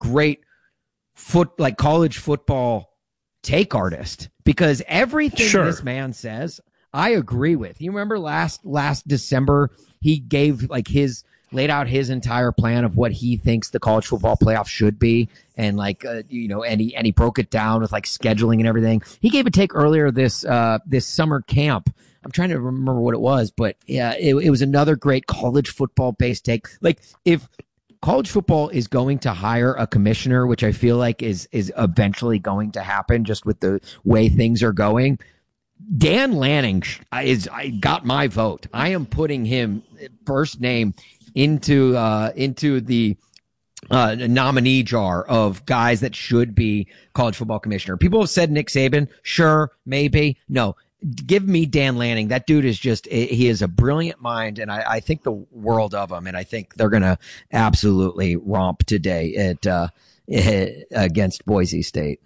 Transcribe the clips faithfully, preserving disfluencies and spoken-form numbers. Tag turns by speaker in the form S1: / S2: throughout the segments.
S1: great foot, like college football take artist, because everything
S2: sure.
S1: this man says, I agree with. You remember last last December, he gave like his laid out his entire plan of what he thinks the college football playoff should be, and like uh, you know, and he and he broke it down with like scheduling and everything. He gave a take earlier this uh, this summer camp. I'm trying to remember what it was, but yeah, it, it was another great college football based take. Like if college football is going to hire a commissioner, which I feel like is is eventually going to happen, just with the way things are going. Dan Lanning is I got my vote. I am putting him first name into uh, into the uh, nominee jar of guys that should be college football commissioner. People have said Nick Saban, sure, maybe, no. Give me Dan Lanning. That dude is just, he is a brilliant mind, and I, I think the world of him, and I think they're going to absolutely romp today at uh, against Boise State.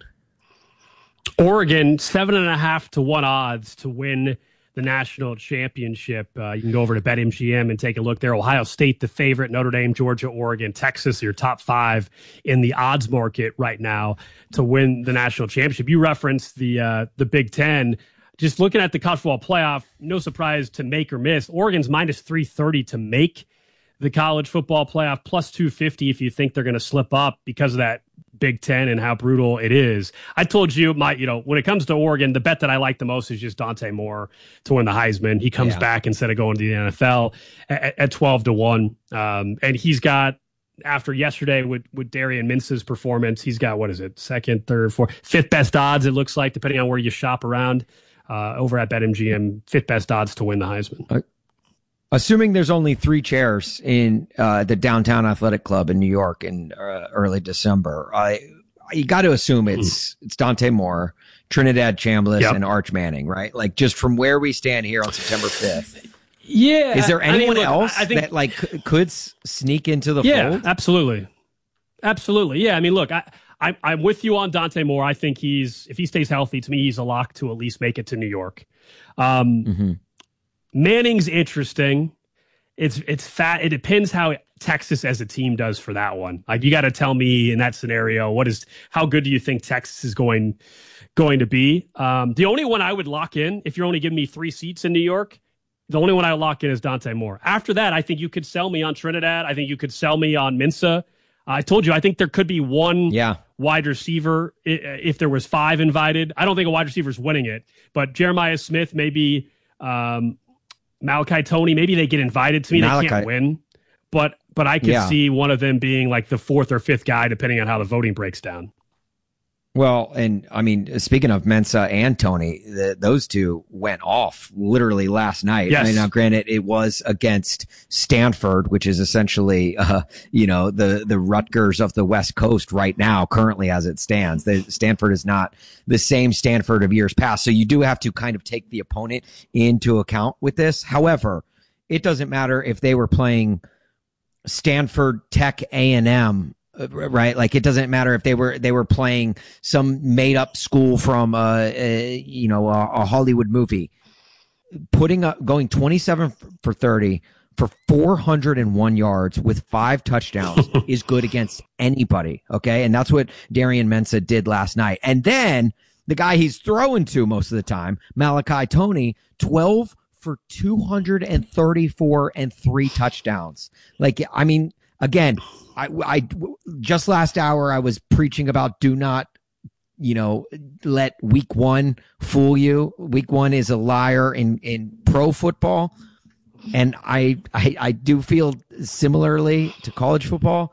S2: Oregon, seven and a half to one odds to win the national championship. Uh, you can go over to BetMGM and take a look there. Ohio State, the favorite, Notre Dame, Georgia, Oregon, Texas, your top five in the odds market right now to win the national championship. You referenced the uh, the Big Ten. Just looking at the college football playoff, no surprise to make or miss. Oregon's minus three thirty to make the college football playoff, plus two fifty if you think they're going to slip up because of that Big Ten and how brutal it is. I told you, my, you know, when it comes to Oregon, the bet that I like the most is just Dante Moore to win the Heisman. He comes yeah. back instead of going to the N F L at, at twelve to one. Um, and he's got, after yesterday with, with Darian Mince's performance, he's got, what is it, second, third, fourth, fifth best odds, it looks like, depending on where you shop around uh, over at BetMGM, fifth best odds to win the Heisman.
S1: Uh, assuming there's only three chairs in uh, the Downtown Athletic Club in New York in uh, early December, I you got to assume it's mm. it's Dante Moore, Trinidad Chambliss, yep. and Arch Manning, right? Like, just from where we stand here on September fifth.
S2: Yeah.
S1: Is there anyone
S2: I mean, look,
S1: else
S2: I think,
S1: that like c- could sneak into the
S2: yeah,
S1: fold?
S2: Absolutely. Absolutely. Yeah. I mean, look, I, I, I'm with you on Dante Moore. I think he's, if he stays healthy, to me, he's a lock to at least make it to New York. Um, mm-hmm. Manning's interesting. It's it's fat. It depends how Texas as a team does for that one. Like, you got to tell me in that scenario, what is how good do you think Texas is going going to be? Um, the only one I would lock in, if you're only giving me three seats in New York, the only one I would lock in is Dante Moore. After that, I think you could sell me on Trinidad. I think you could sell me on Mince. I told you, I think there could be one
S1: yeah.
S2: wide receiver if there was five invited. I don't think a wide receiver is winning it, but Jeremiah Smith, maybe. Um, Malachi Tony, maybe they get invited to me. Malachi. They can't win, but but I could yeah. see one of them being like the fourth or fifth guy, depending on how the voting breaks down.
S1: Well, and I mean, speaking of Mensa and Tony, the, those two went off literally last night.
S2: Yes.
S1: I mean, now, granted, it was against Stanford, which is essentially, uh, you know, the, the Rutgers of the West Coast right now, currently as it stands. The, Stanford is not the same Stanford of years past. So you do have to kind of take the opponent into account with this. However, it doesn't matter if they were playing Stanford, Tech, A and M. Right, like it doesn't matter if they were they were playing some made up school from uh, a, you know a, a Hollywood movie. Putting up going twenty-seven for thirty for four hundred one yards with five touchdowns is good against anybody. Okay, and that's what Darian Mensa did last night. And then the guy he's throwing to most of the time, Malachi Tony, twelve for two hundred thirty-four and three touchdowns. Like, I mean, again. I, I just last hour I was preaching about do not, you know, let week one fool you. Week one is a liar in, in pro football. And I, I, I do feel similarly to college football.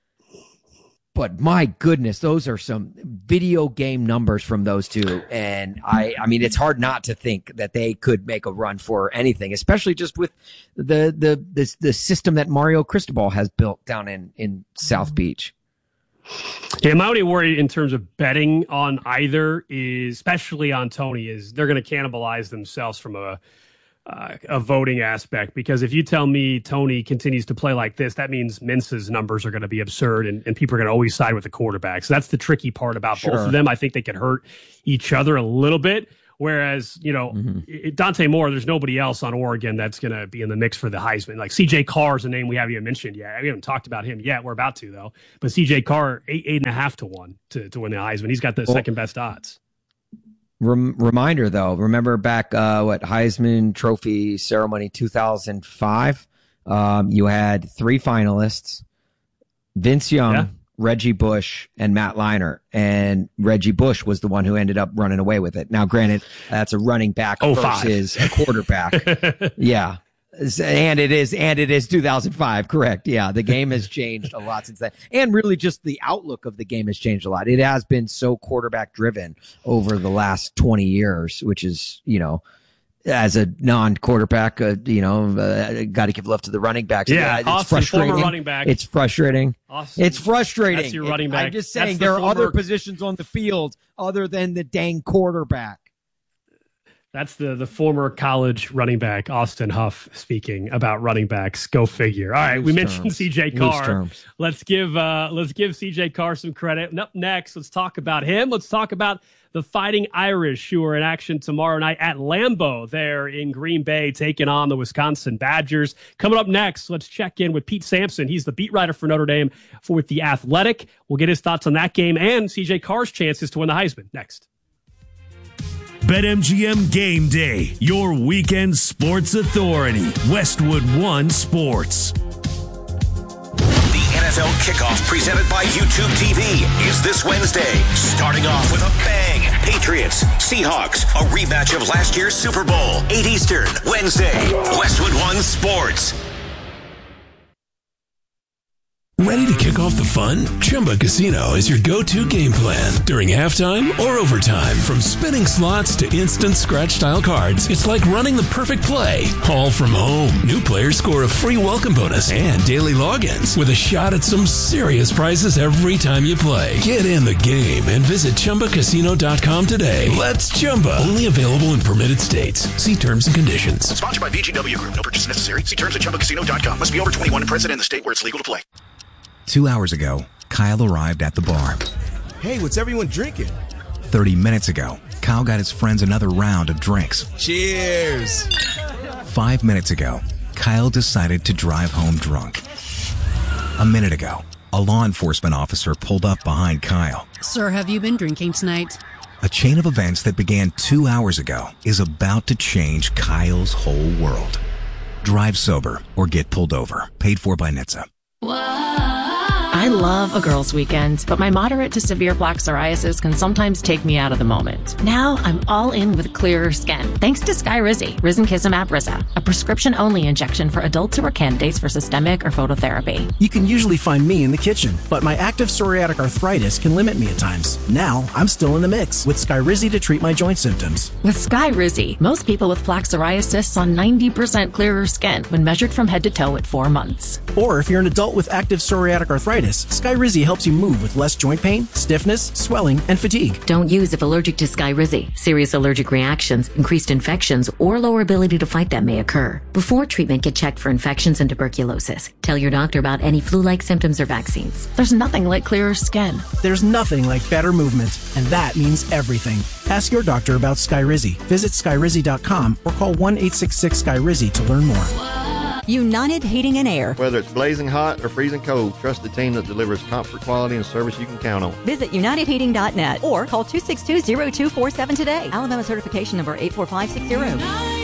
S1: But my goodness, those are some video game numbers from those two. And I, I mean, it's hard not to think that they could make a run for anything, especially just with the, the, the, the system that Mario Cristobal has built down in, in South Beach.
S2: Yeah, my only worry in terms of betting on either is, especially on Tony, is they're going to cannibalize themselves from a, Uh, a voting aspect, because if you tell me Tony continues to play like this, that means Mince's numbers are going to be absurd, and, and people are going to always side with the quarterback. So that's the tricky part about
S1: sure.
S2: both of them. I think they could hurt each other a little bit. Whereas, you know,
S1: Mm-hmm.
S2: Dante Moore, there's nobody else on Oregon that's going to be in the mix for the Heisman. Like C J Carr is a name we haven't even mentioned yet. We haven't talked about him yet. We're about to, though. But C J Carr, eight, eight and a half to one to, to win the Heisman. He's got the well, second best odds.
S1: Rem- reminder, though, remember back, uh, what, Heisman Trophy ceremony two thousand five? Um, you had three finalists, Vince Young, yeah. Reggie Bush, and Matt Leinart. And Reggie Bush was the one who ended up running away with it. Now, granted, that's a running back
S2: oh,
S1: versus a quarterback. Yeah. And it is, and it is two thousand five, correct. Yeah. The game has changed a lot since then. And really just the outlook of the game has changed a lot. It has been so quarterback driven over the last twenty years, which is, you know, as a non-quarterback, uh, you know, uh, got to give love to the running backs.
S2: Yeah,
S1: it's
S2: Austin,
S1: frustrating.
S2: Former running back.
S1: It's frustrating.
S2: Austin,
S1: it's frustrating.
S2: That's your running back.
S1: I'm just saying
S2: that's
S1: there
S2: the
S1: are
S2: former...
S1: other positions on the field other than the dang quarterback.
S2: That's the the former college running back, Austin Huff, speaking about running backs. Go figure. All right,
S1: Loose
S2: we
S1: terms.
S2: mentioned C J Carr. Let's give uh, let's give C J Carr some credit. And up next, let's talk about him. Let's talk about the Fighting Irish, who are in action tomorrow night at Lambeau there in Green Bay, taking on the Wisconsin Badgers. Coming up next, let's check in with Pete Sampson. He's the beat writer for Notre Dame for with The Athletic. We'll get his thoughts on that game and C J Carr's chances to win the Heisman next.
S3: BetMGM Game Day, your weekend sports authority. Westwood One Sports.
S4: The N F L kickoff presented by YouTube T V is this Wednesday. Starting off with a bang. Patriots, Seahawks, a rematch of last year's Super Bowl. eight Eastern, Wednesday. Westwood One Sports.
S3: Ready to kick off the fun? Chumba Casino is your go-to game plan during halftime or overtime. From spinning slots to instant scratch-style cards, it's like running the perfect play, all from home. New players score a free welcome bonus and daily logins with a shot at some serious prizes every time you play. Get in the game and visit Chumba Casino dot com today. Let's Chumba. Only available in permitted states. See terms and conditions.
S4: Sponsored by V G W Group. No purchase necessary. See terms at Chumba Casino dot com. Must be over twenty-one and present in the state where it's legal to play.
S5: Two hours ago, Kyle arrived at the bar.
S6: Hey, what's everyone drinking?
S5: Thirty minutes ago, Kyle got his friends another round of drinks.
S6: Cheers!
S5: Five minutes ago, Kyle decided to drive home drunk. A minute ago, a law enforcement officer pulled up behind Kyle.
S7: Sir, have you been drinking tonight?
S5: A chain of events that began two hours ago is about to change Kyle's whole world. Drive sober or get pulled over. Paid for by N H T S A.
S8: I love a girls' weekend, but my moderate to severe plaque psoriasis can sometimes take me out of the moment. Now I'm all in with clearer skin, thanks to Skyrizi, Risankizumab Risa, a prescription-only injection for adults who are candidates for systemic or phototherapy.
S9: You can usually find me in the kitchen, but my active psoriatic arthritis can limit me at times. Now I'm still in the mix with Skyrizi to treat my joint symptoms.
S8: With Skyrizi, most people with plaque psoriasis saw ninety percent clearer skin when measured from head to toe at four months.
S9: Or if you're an adult with active psoriatic arthritis, Skyrizi helps you move with less joint pain, stiffness, swelling, and fatigue.
S10: Don't use if allergic to Skyrizi. Serious allergic reactions, increased infections, or lower ability to fight them may occur. Before treatment, get checked for infections and tuberculosis. Tell your doctor about any flu-like symptoms or vaccines.
S8: There's nothing like clearer skin.
S9: There's nothing like better movement, and that means everything. Ask your doctor about Skyrizi. Visit Skyrizi dot com or call one eight six six Skyrizi to learn more.
S11: United Heating and Air.
S12: Whether it's blazing hot or freezing cold, trust the team that delivers comfort, quality, and service you can count on.
S11: Visit United Heating dot net or call two six two, zero two four seven today. Alabama certification number eight four five six zero.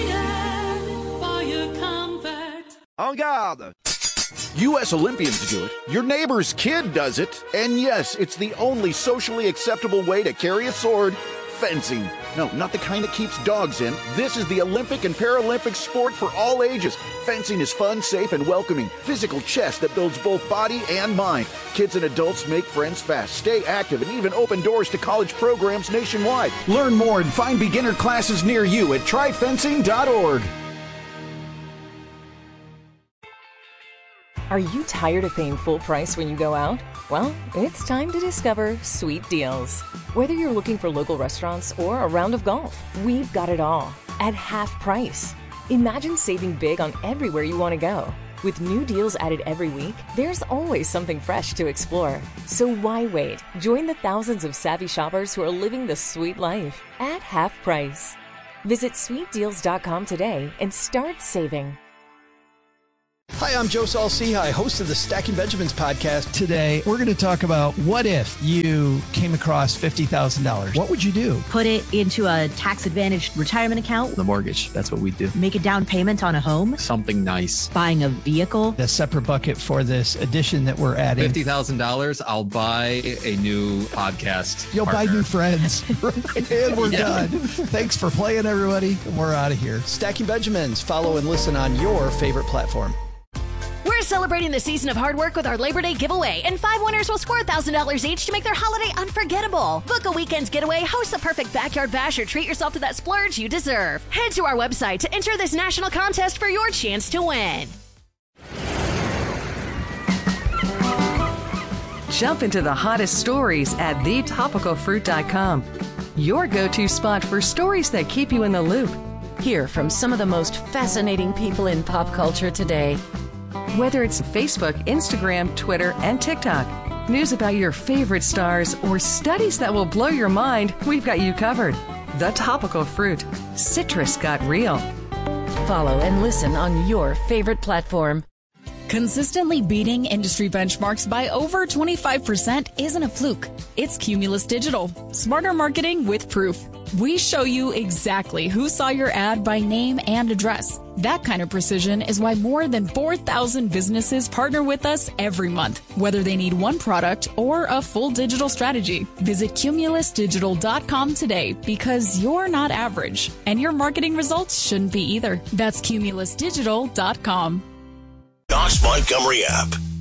S13: En garde! U S Olympians do it. Your neighbor's kid does it. And yes, it's the only socially acceptable way to carry a sword. Fencing. No, not the kind that keeps dogs in. This is the Olympic and Paralympic sport for all ages. Fencing is fun, safe, and welcoming. Physical chess that builds both body and mind. Kids and adults make friends fast, stay active, and even open doors to college programs nationwide. Learn more and find beginner classes near you at try fencing dot org.
S14: Are you tired of paying full price when you go out? Well, it's time to discover Sweet Deals. Whether you're looking for local restaurants or a round of golf, we've got it all at half price. Imagine saving big on everywhere you want to go. With new deals added every week, there's always something fresh to explore. So why wait? Join the thousands of savvy shoppers who are living the sweet life at half price. Visit sweet deals dot com today and start saving.
S15: Hi, I'm Joe Saul-Sehy, host of the Stacking Benjamins podcast. Today, we're going to talk about what if you came across fifty thousand dollars. What would you do?
S16: Put it into a tax-advantaged retirement account.
S17: The mortgage, that's what we do.
S16: Make a down payment on a home.
S17: Something nice.
S16: Buying a vehicle.
S15: A separate bucket for this addition that we're adding.
S17: fifty thousand dollars, I'll buy a new podcast
S15: You'll
S17: partner.
S15: buy new friends. And we're
S17: Yeah.
S15: done. Thanks for playing, everybody. And we're out of here. Stacking Benjamins. Follow and listen on your favorite platform.
S18: We're celebrating the season of hard work with our Labor Day giveaway, and five winners will score one thousand dollars each to make their holiday unforgettable. Book a weekend's getaway, host the perfect backyard bash, or treat yourself to that splurge you deserve. Head to our website to enter this national contest for your chance to win.
S19: Jump into the hottest stories at the topical fruit dot com. Your go-to spot for stories that keep you in the loop.
S14: Hear from some of the most fascinating people in pop culture today.
S19: Whether it's Facebook, Instagram, Twitter, and TikTok, news about your favorite stars, or studies that will blow your mind, we've got you covered. The Topical Fruit. Citrus got real.
S14: Follow and listen on your favorite platform.
S20: Consistently beating industry benchmarks by over twenty-five percent isn't a fluke. It's Cumulus Digital. Smarter marketing with proof. We show you exactly who saw your ad by name and address. That kind of precision is why more than four thousand businesses partner with us every month, whether they need one product or a full digital strategy. Visit cumulus digital dot com today, because you're not average, and your marketing results shouldn't be either. That's cumulus digital dot com.
S4: Knox Montgomery app.